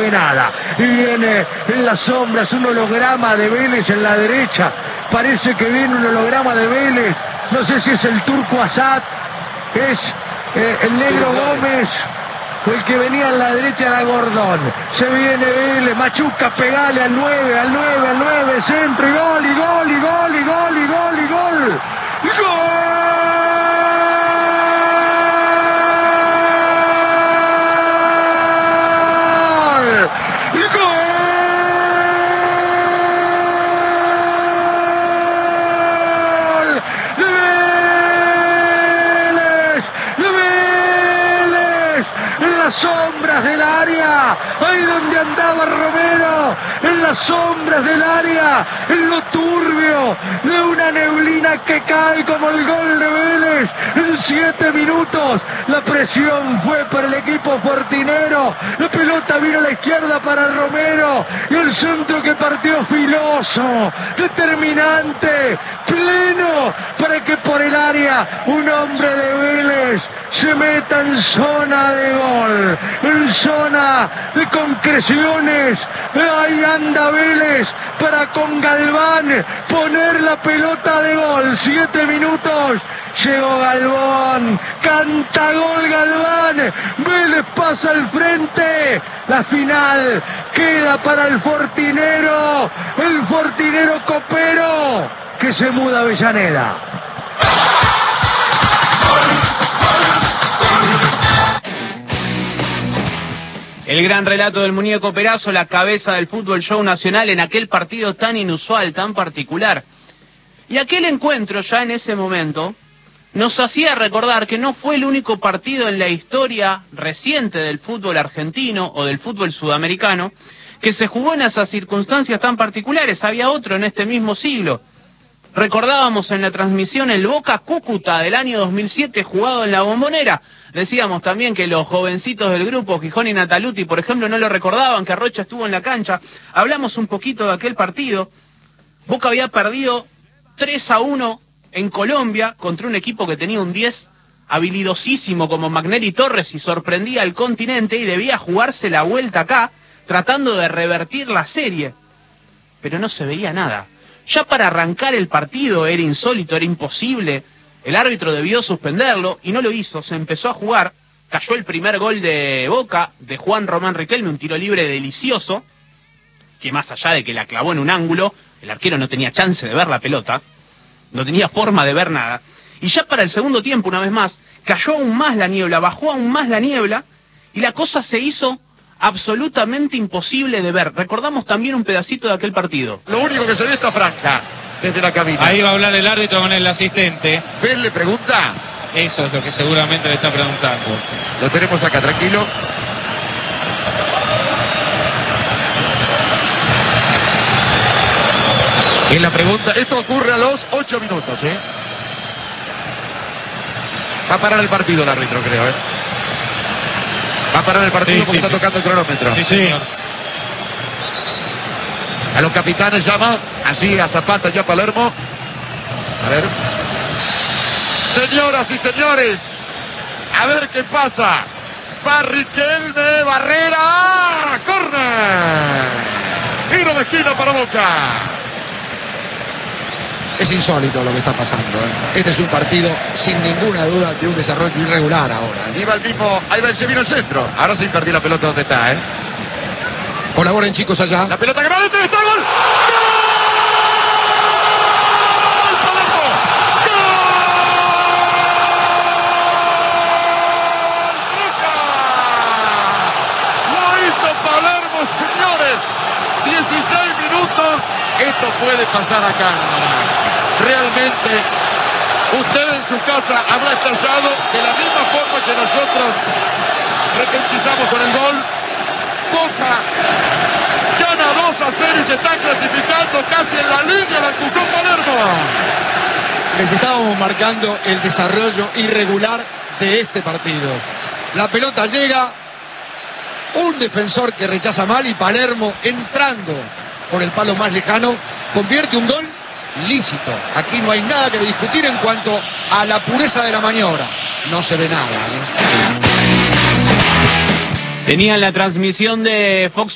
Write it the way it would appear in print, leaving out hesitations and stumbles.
ve nada. Y viene en las sombras un holograma de Vélez en la derecha. Parece que viene un holograma de Vélez. No sé si es el turco Asad, es el negro Gómez. El que venía en la derecha era Gordón. Se viene Vélez, Machuca, pegale al 9, centro y gol, y gol, y gol, y gol, y gol, y gol. ¡Gol! Sombras del área, ahí donde andaba Romero, en las sombras del área, en lo turbio de una neblina que cae como el gol de Vélez. En 7 minutos la presión fue para el equipo fortinero, la pelota vino a la izquierda para Romero y el centro que partió filoso, determinante, pleno, para que por el área un hombre de Vélez se meta en zona de gol, en zona de concreciones. Ahí anda Vélez para con Galván poner la pelota de gol. 7 minutos, llegó Galván, canta gol Galván, Vélez pasa al frente. La final queda para el fortinero copero que se muda a Avellaneda. El gran relato del muñeco Perazo, la cabeza del fútbol show nacional en aquel partido tan inusual, tan particular. Y aquel encuentro ya en ese momento nos hacía recordar que no fue el único partido en la historia reciente del fútbol argentino o del fútbol sudamericano que se jugó en esas circunstancias tan particulares. Había otro en este mismo siglo. Recordábamos en la transmisión el Boca Cúcuta del año 2007 jugado en la Bombonera. Decíamos también que los jovencitos del grupo, Gijón y Nataluti, por ejemplo, no lo recordaban, que Rocha estuvo en la cancha. Hablamos un poquito de aquel partido. Boca había perdido 3-1 en Colombia contra un equipo que tenía un 10 habilidosísimo como Magnelli Torres y sorprendía al continente y debía jugarse la vuelta acá, tratando de revertir la serie. Pero no se veía nada. Ya para arrancar el partido era insólito, era imposible. El árbitro debió suspenderlo y no lo hizo, se empezó a jugar. Cayó el primer gol de Boca, de Juan Román Riquelme, un tiro libre delicioso, que más allá de que la clavó en un ángulo, el arquero no tenía chance de ver la pelota, no tenía forma de ver nada. Y ya para el segundo tiempo, una vez más, cayó aún más la niebla, bajó aún más la niebla, y la cosa se hizo absolutamente imposible de ver. Recordamos también un pedacito de aquel partido. Lo único que se ve esta franja desde la cabina. Ahí va a hablar el árbitro con el asistente. ¿Ven? Le pregunta. Eso es lo que seguramente le está preguntando. Lo tenemos acá, tranquilo. Y la pregunta, esto ocurre a los 8 minutos, ¿eh? Va a parar el partido el árbitro, creo, ¿eh? Va a parar el partido porque está tocando el cronómetro. Sí, señor. A los capitanes llama, así a Zapata y a Palermo. A ver. Señoras y señores, a ver qué pasa. Va Riquelme, Barrera, córner. Tiro de esquina para Boca. Es insólito lo que está pasando, ¿eh? Este es un partido sin ninguna duda de un desarrollo irregular ahora, ¿eh? Ahí va el mismo, ahí va el Sevilla al centro. Ahora sí perdí la pelota donde está, ¿eh? Colaboren, chicos, allá. La pelota que va dentro, está el gol. ¡Gol! ¡Palermo! ¡Gol! Lo hizo Palermo, señores. 16 minutos. Esto puede pasar acá. Realmente, usted en su casa habrá estallado de la misma forma que nosotros repentizamos con el gol. Boca gana 2-0 y se está clasificando casi en la línea, la empujó Palermo. Les estábamos marcando el desarrollo irregular de este partido. La pelota llega, un defensor que rechaza mal y Palermo entrando por el palo más lejano convierte un gol lícito. Aquí no hay nada que discutir en cuanto a la pureza de la maniobra. No se ve nada, ¿eh? Tenían la transmisión de Fox